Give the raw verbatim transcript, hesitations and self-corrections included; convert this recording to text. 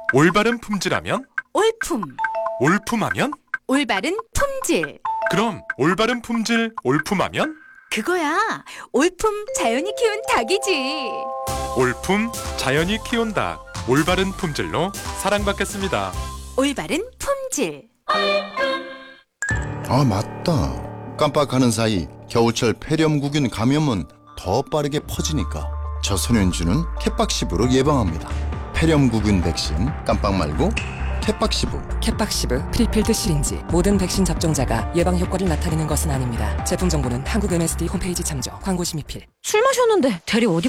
올바른 품질하면? 올품. 올품하면? 올바른 품질. 그럼 올바른 품질 올품하면? 그거야. 올품 자연이 키운 닭이지. 올품 자연이 키운 닭. 올바른 품질로 사랑받겠습니다. 올바른 품질. 아, 맞다. 깜빡하는 사이 겨울철 폐렴구균 감염은 더 빠르게 퍼지니까 저소년주는 캣박시브로 예방합니다. 폐렴구균 백신 깜빡 말고 캣박시브. 캣박시브 프리필드 시린지. 모든 백신 접종자가 예방 효과를 나타내는 것은 아닙니다. 제품 정보는 한국 엠에스디 홈페이지 참조. 광고 심의필. 술 마셨는데 대리 어디